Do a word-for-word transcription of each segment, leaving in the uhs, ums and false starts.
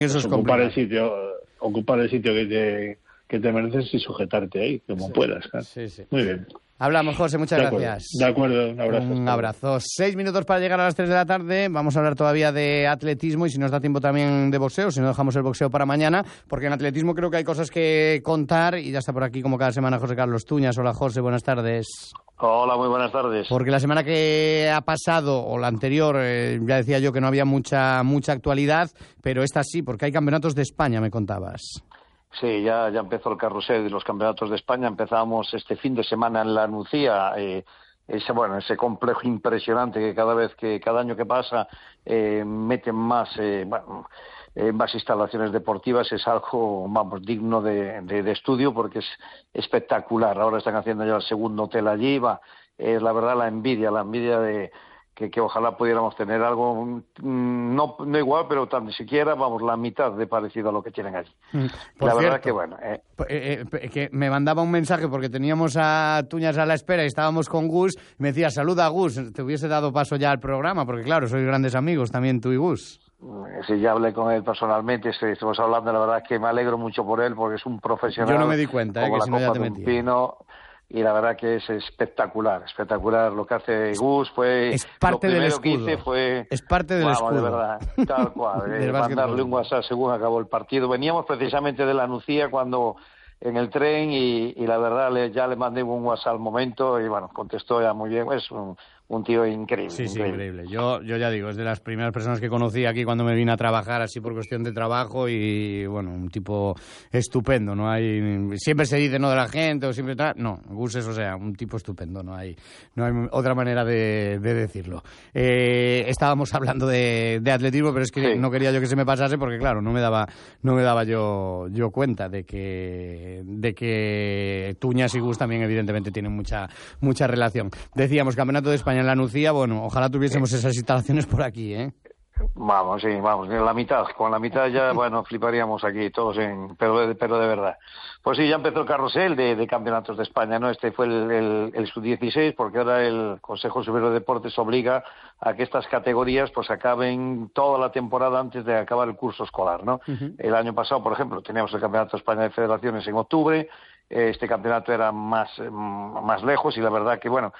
Eso es ocupar complicado. el sitio, ocupar el sitio que te, que te mereces y sujetarte ahí, como sí. puedas. Claro. Sí, sí. Muy bien. Hablamos, José, muchas de acuerdo, gracias. De acuerdo, un abrazo. Un abrazo. Seis minutos para llegar a las tres de la tarde. Vamos a hablar todavía de atletismo y si nos da tiempo también de boxeo, si no dejamos el boxeo para mañana, porque en atletismo creo que hay cosas que contar y ya está por aquí como cada semana José Carlos Tuñas. Hola, José, buenas tardes. Hola, muy buenas tardes. Porque la semana que ha pasado, o la anterior, eh, ya decía yo que no había mucha mucha actualidad, pero esta sí, porque hay campeonatos de España, me contabas. Sí, ya, ya empezó el carrusel de los campeonatos de España. Empezamos este fin de semana en La Nucía. Eh, ese, bueno, ese complejo impresionante que cada vez que, cada año que pasa, eh, meten más, eh, bueno, eh, más instalaciones deportivas. Es algo, vamos, digno de, de, de estudio porque es espectacular. Ahora están haciendo ya el segundo hotel allí. Va, eh, la verdad, la envidia, la envidia de Que, que ojalá pudiéramos tener algo, no, no igual, pero tan siquiera, vamos, la mitad de parecido a lo que tienen allí. Mm, por la cierto, verdad que, bueno... Eh, eh, eh, que me mandaba un mensaje porque teníamos a Tuñas a la espera y estábamos con Gus, y me decía, saluda a Gus, te hubiese dado paso ya al programa, porque claro, sois grandes amigos también tú y Gus. Sí, ya hablé con él personalmente, estuvimos hablando, la verdad es que me alegro mucho por él, porque es un profesional. Yo no me di cuenta, eh, que si no ya te metía. Pino, y la verdad que es espectacular, espectacular lo que hace Gus. Fue es parte lo del primero escudo. que hice fue, es parte del vamos, escudo. de verdad, tal cual, eh, mandarle un WhatsApp según acabó el partido. Veníamos precisamente de La Nucía cuando en el tren y, y la verdad le, ya le mandé un WhatsApp al momento y bueno, contestó ya muy bien. Es un, un tío increíble. Sí, sí, increíble. increíble. Yo, yo ya digo, es de las primeras personas que conocí aquí cuando me vine a trabajar así por cuestión de trabajo y bueno, un tipo estupendo, no hay, siempre se dice no de la gente o siempre tal, no, Gus es, o sea, un tipo estupendo, no hay, no hay otra manera de, de decirlo. Eh, estábamos hablando de, de atletismo, pero es que sí. No quería yo que se me pasase porque claro, no me daba, no me daba yo, yo cuenta de que, de que Tuñas y Gus también evidentemente tienen mucha, mucha relación. Decíamos, Campeonato de España en La Nucía, bueno, ojalá tuviésemos sí. esas instalaciones por aquí, ¿eh? Vamos, sí, vamos, en la mitad, con la mitad ya, bueno, fliparíamos aquí todos, en, pero, pero de verdad. Pues sí, ya empezó el carrusel de, de campeonatos de España, ¿no? Este fue el, el, el sub dieciséis, porque ahora el Consejo Superior de Deportes obliga a que estas categorías pues acaben toda la temporada antes de acabar el curso escolar, ¿no? Uh-huh. El año pasado, por ejemplo, teníamos el Campeonato de España de Federaciones en octubre, este campeonato era más, más lejos y la verdad que, bueno,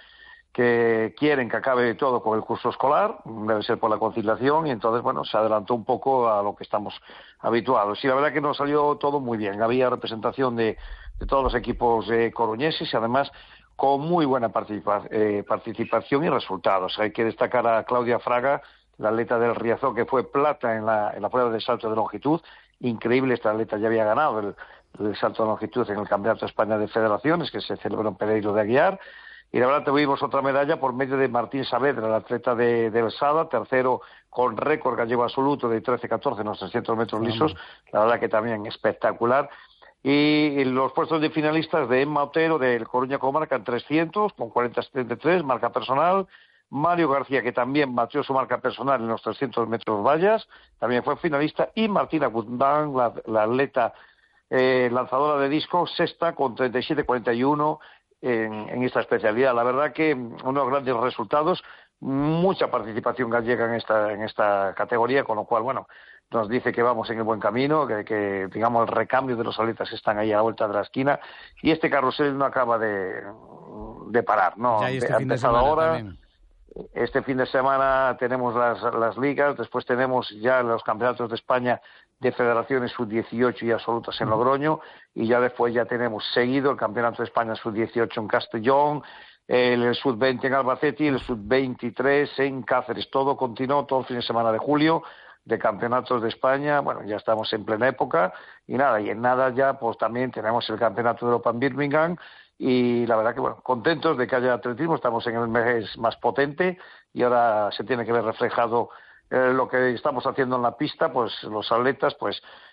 que quieren que acabe todo con el curso escolar, debe ser por la conciliación, y entonces, bueno, se adelantó un poco a lo que estamos habituados. Y la verdad que nos salió todo muy bien. Había representación de, de todos los equipos eh, coruñeses y además con muy buena participa, eh, participación y resultados. Hay que destacar a Claudia Fraga, la atleta del Riazor, que fue plata en la, en la prueba de salto de longitud. Increíble, esta atleta ya había ganado el, el salto de longitud en el Campeonato de España de Federaciones, que se celebró en Pereiro de Aguiar. Y la verdad tuvimos otra medalla por medio de Martín Saavedra, el atleta de, de Besada, tercero con récord gallego absoluto de trece catorce en los trescientos metros lisos, la verdad que también espectacular. Y los puestos de finalistas de Emma Otero del Coruña Comarca en trescientos, con cuarenta setenta y tres, marca personal. Mario García, que también batió su marca personal en los trescientos metros vallas, también fue finalista. Y Martina Guzmán, la, la atleta eh, lanzadora de disco, sexta con treinta y siete cuarenta y uno. En, en esta especialidad. La verdad que unos grandes resultados, mucha participación gallega en esta en esta categoría, con lo cual, bueno, nos dice que vamos en el buen camino, que, que digamos el recambio de los atletas están ahí a la vuelta de la esquina y este carrusel no acaba de, de parar, ¿no? Ya, y este ha fin de empezado semana ahora. También. Este fin de semana tenemos las, las ligas, después tenemos ya los campeonatos de España de federaciones sub dieciocho y absolutas en Logroño, y ya después ya tenemos seguido el Campeonato de España sub dieciocho en Castellón, el sub veinte en Albacete y el sub veintitrés en Cáceres. Todo continuó todo el fin de semana de julio de campeonatos de España. Bueno, ya estamos en plena época y nada, y en nada ya pues también tenemos el Campeonato de Europa en Birmingham y la verdad que bueno, contentos de que haya atletismo, estamos en el mes más potente y ahora se tiene que ver reflejado Eh, lo que estamos haciendo en la pista, pues los atletas, pues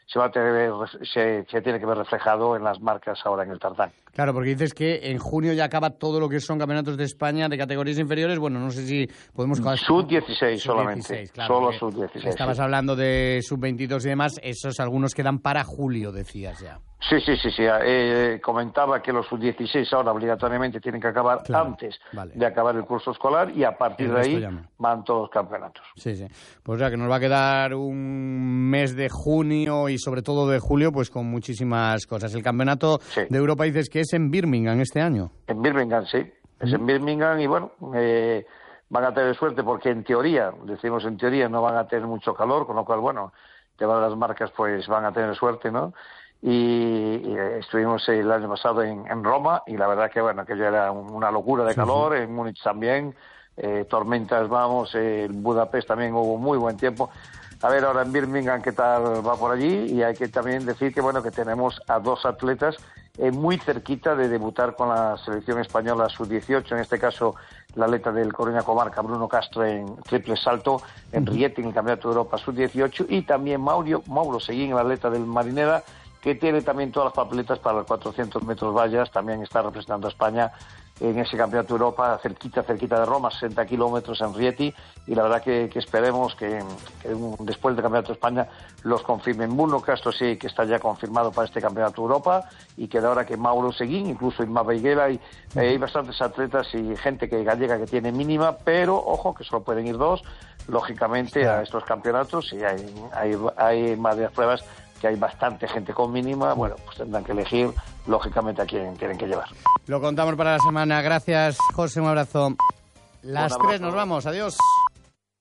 se va a tener, se, se tiene que ver reflejado en las marcas ahora en el tartán. Claro, porque dices que en junio ya acaba todo lo que son campeonatos de España de categorías inferiores. Bueno, no sé si podemos... sub dieciséis solamente, claro, solo sub dieciséis. Estabas sí. hablando de sub veintidós y demás, esos algunos quedan para julio, decías ya. Sí, sí, sí, sí. Eh, comentaba que los sub dieciséis ahora obligatoriamente tienen que acabar claro, antes vale. de acabar el curso escolar y a partir de ahí llama. van todos los campeonatos. Sí, sí. Pues ya que nos va a quedar un mes de junio y sobre todo de julio, pues con muchísimas cosas. El campeonato sí. de Europa dices que es en Birmingham este año. En Birmingham, sí. Es ¿Mm? en Birmingham y bueno, eh, van a tener suerte porque en teoría, decimos en teoría, no van a tener mucho calor, con lo cual, bueno, todas las marcas pues van a tener suerte, ¿no? Y, y estuvimos el año pasado en, en Roma y la verdad que bueno aquello era una locura de calor, sí, sí. En Múnich también, eh, tormentas vamos, eh, en Budapest también hubo muy buen tiempo. A ver ahora en Birmingham qué tal va por allí, y hay que también decir que bueno que tenemos a dos atletas eh, muy cerquita de debutar con la selección española sub dieciocho, en este caso la atleta del Coruña Comarca, Bruno Castro, en triple salto, en Rieti, en el Campeonato de Europa sub dieciocho, y también Mauro, Mauro Seguín, el atleta del Marinera, que tiene también todas las papeletas para los cuatrocientos metros vallas, también está representando a España en ese Campeonato de Europa, cerquita, cerquita de Roma, sesenta kilómetros en Rieti, y la verdad que, que esperemos que, que un, después del Campeonato de España los confirmen. Bruno Castro sí que está ya confirmado para este Campeonato de Europa, y que ahora que Mauro Seguín, incluso Inma Beiguela, hay, eh, hay bastantes atletas y gente que gallega que tiene mínima, pero ojo que solo pueden ir dos, lógicamente, a estos campeonatos, y hay, hay, hay más de las pruebas que hay bastante gente con mínima, bueno, pues tendrán que elegir, lógicamente, a quién tienen que llevar. Lo contamos para la semana. Gracias, José, un abrazo. Las tres nos vamos. Adiós.